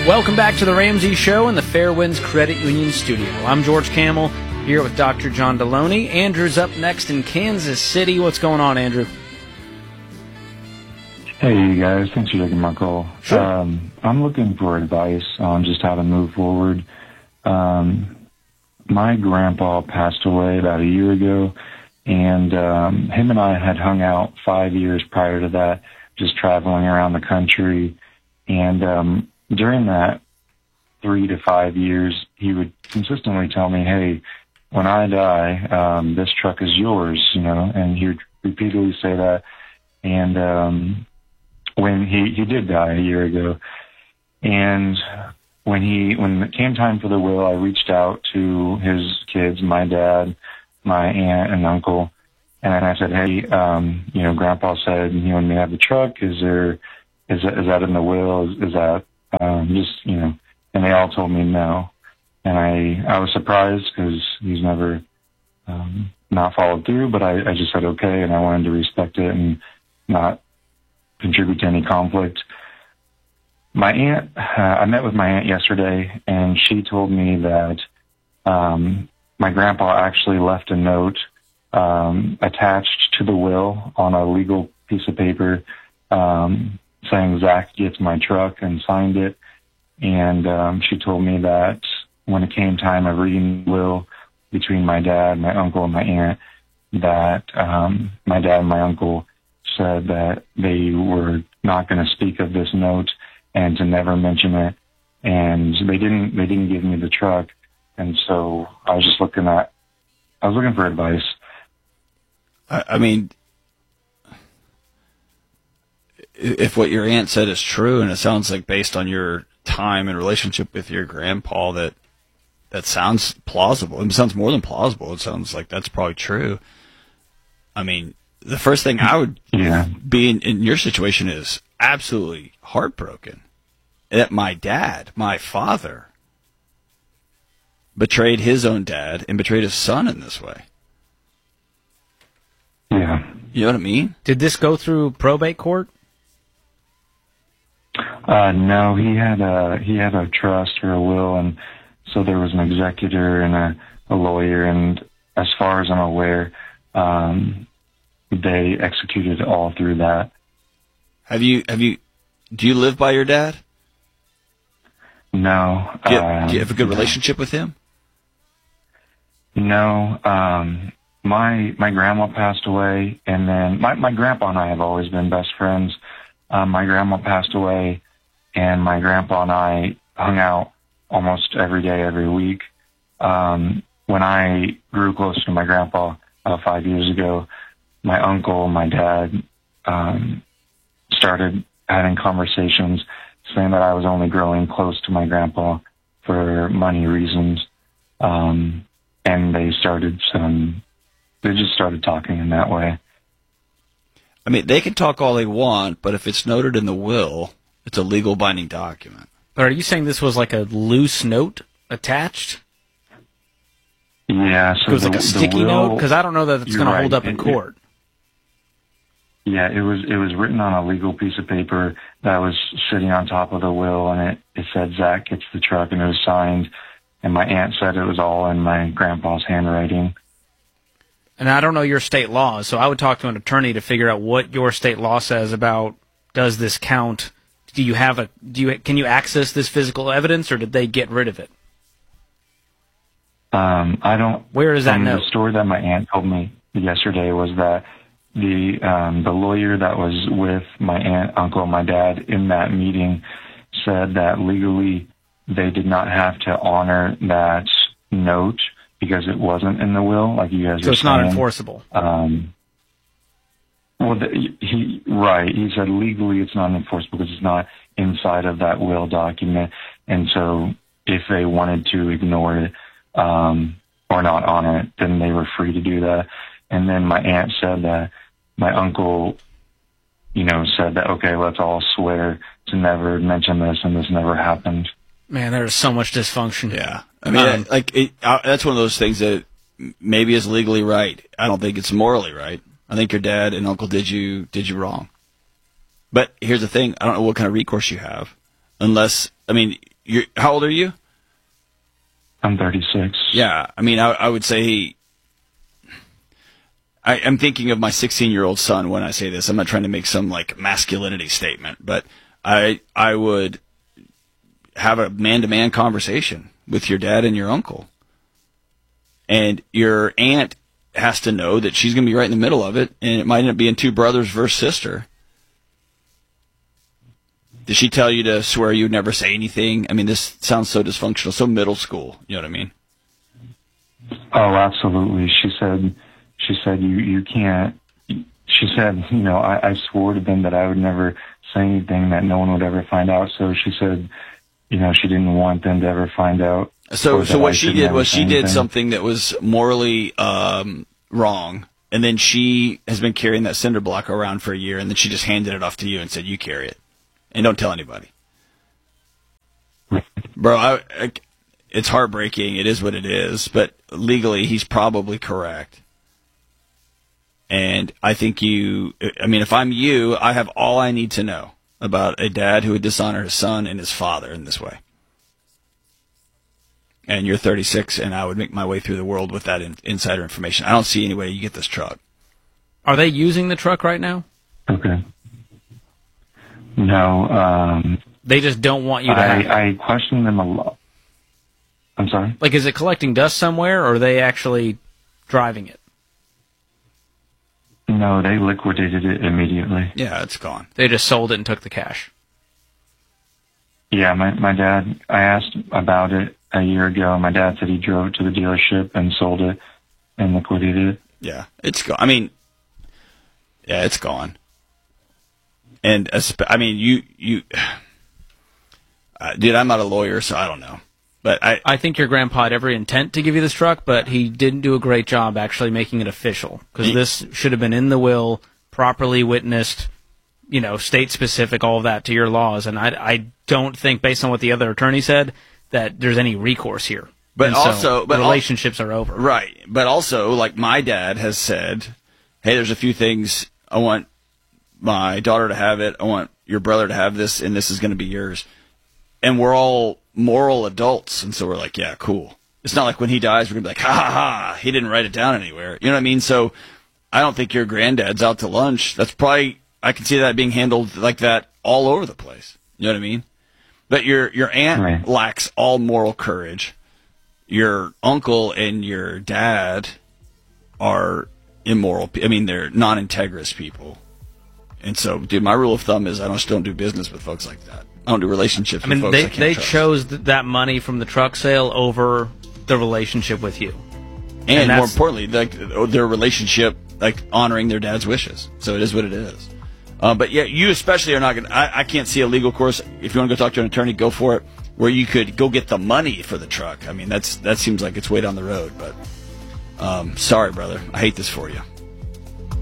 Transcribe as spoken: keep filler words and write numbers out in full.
Welcome back to the Ramsey Show in the Fairwinds Credit Union studio. I'm George Camel, here with Doctor John Deloney. Andrew's up next in Kansas City. What's going on, Andrew? Hey, you guys. Thanks for taking my call. Sure. Um, I'm looking for advice on just how to move forward. Um, my grandpa passed away about a year ago, and um, him and I had hung out five years prior to that, just traveling around the country. And um, during that three to five years, he would consistently tell me, hey, when I die, um, this truck is yours, you know, and he would repeatedly say that. And um, when he, he did die a year ago, and when he when it came time for the will, I reached out to his kids, my dad, my aunt, and uncle, and I said, hey, um, you know, Grandpa said he wanted me to have the truck. Is there, is that, is that in the will? Is, is that um, just, you know? And they all told me no. And I, I was surprised because he's never um, not followed through, but I, I just said okay, and I wanted to respect it and not contribute to any conflict. My aunt, uh, I met with my aunt yesterday, and she told me that um, my grandpa actually left a note um, attached to the will on a legal piece of paper um, saying Zach gets my truck, and signed it. And um, she told me that when it came time of reading the will between my dad, my uncle, and my aunt, that um, my dad and my uncle said that they were not going to speak of this note and to never mention it. And they didn't, they didn't give me the truck. And so I was just looking at, I was looking for advice. I, I mean, if what your aunt said is true, and it sounds like based on your time and relationship with your grandpa, that that sounds plausible. It sounds more than plausible. It sounds like that's probably true. I mean, the first thing I would yeah. be in, in your situation is absolutely heartbroken that my dad, my father, betrayed his own dad and betrayed his son in this way. Yeah. You know what I mean? Did this go through probate court? Uh, no, he had a, he had a trust or a will, and so there was an executor and a, a lawyer, and as far as I'm aware, um, they executed all through that. Have you, have you, do you live by your dad? No. Do you, um, do you have a good relationship with him? No. Um, my, my grandma passed away, and then my, my grandpa and I have always been best friends. Um, my grandma passed away, and my grandpa and I hung out almost every day, every week. Um, when I grew close to my grandpa uh, five years ago, my uncle and my dad um, started having conversations saying that I was only growing close to my grandpa for money reasons. Um, and they started some, they just started talking in that way. I mean, they can talk all they want, but if it's noted in the will, it's a legal binding document. But are you saying this was like a loose note attached? Yeah. So it was the, like a sticky will, note? Because I don't know that it's going right. to hold up in it, court. It, yeah, it was it was written on a legal piece of paper that was sitting on top of the will, and it, it said Zach gets the truck, and it was signed. And my aunt said it was all in my grandpa's handwriting. And I don't know your state laws, so I would talk to an attorney to figure out what your state law says about, does this count? Do you have a, do you, can you access this physical evidence, or did they get rid of it? Um, I don't. Where is that um, note? The story that my aunt told me yesterday was that the um, the lawyer that was with my aunt, uncle, and my dad in that meeting said that legally they did not have to honor that note because it wasn't in the will, like you guys so were it's saying. not enforceable. Um, well, the, he right. He said legally it's not enforceable because it's not inside of that will document, and so if they wanted to ignore it um, or not honor it, then they were free to do that. And then my aunt said that my uncle, you know, said that, okay, let's all swear to never mention this, and this never happened. Man, there is so much dysfunction. Yeah. I mean, Um, like, it, uh, that's one of those things that maybe is legally right. I don't think it's morally right. I think your dad and uncle did you did you wrong. But here's the thing. I don't know what kind of recourse you have. Unless, I mean, you're, how old are you? I'm thirty-six. Yeah, I mean, I, I would say, I, I'm thinking of my sixteen-year-old son when I say this. I'm not trying to make some like masculinity statement, but I I would have a man-to-man conversation with your dad and your uncle, and your aunt has to know that she's going to be right in the middle of it, and it might end up being two brothers versus sister. Did she tell you to swear you'd never say anything? I mean, this sounds so dysfunctional, so middle school. You know what I mean? Oh, absolutely. She said, she said, you, you can't, she said, you know, I, I swore to them that I would never say anything, that no one would ever find out. So she said, you know, she didn't want them to ever find out. So, so what she did was she did something that was morally um, wrong, and then she has been carrying that cinder block around for a year, and then she just handed it off to you and said, you carry it. And don't tell anybody. Bro, I, I, it's heartbreaking. It is what it is. But legally, he's probably correct. And I think you, I mean, if I'm you, I have all I need to know about a dad who would dishonor his son and his father in this way. And you're thirty-six, and I would make my way through the world with that in, insider information. I don't see any way you get this truck. Are they using the truck right now? Okay. No, um... They just don't want you to I, have it. I question them a lot. I'm sorry? Like, is it collecting dust somewhere, or are they actually driving it? No, they liquidated it immediately. Yeah, it's gone. They just sold it and took the cash. Yeah, my, my dad, I asked about it a year ago. My dad said he drove it to the dealership and sold it and liquidated it. Yeah, it's gone. I mean, yeah, it's gone. And, I mean, you, you, uh, dude, I'm not a lawyer, so I don't know. But I, I think your grandpa had every intent to give you this truck, but he didn't do a great job actually making it official. Because this should have been in the will, properly witnessed, you know, state-specific, all of that to your laws. And I, I don't think, based on what the other attorney said, that there's any recourse here. But and also, so but relationships al- are over. Right. But also, like my dad has said, hey, there's a few things I want my daughter to have it. I want your brother to have this, and this is going to be yours. And we're all moral adults, and so we're like, yeah, cool. It's not like when he dies, we're going to be like, ha, ha, ha, he didn't write it down anywhere. You know what I mean? So I don't think your granddad's out to lunch. That's probably, I can see that being handled like that all over the place. You know what I mean? But your, your aunt Right. lacks all moral courage. Your uncle and your dad are immoral. I mean, they're non-integrous people. And so, dude, my rule of thumb is I just don't do business with folks like that. I don't do relationships I mean, with folks they I can't they trust. chose th- that money from the truck sale over the relationship with you. And, and more that's- importantly, like their relationship, like honoring their dad's wishes. So it is what it is. Uh, but yeah, you especially are not going to, I can't see a legal course. If you want to go talk to an attorney, go for it, where you could go get the money for the truck. I mean, that's that seems like it's way down the road. But um, sorry, brother. I hate this for you.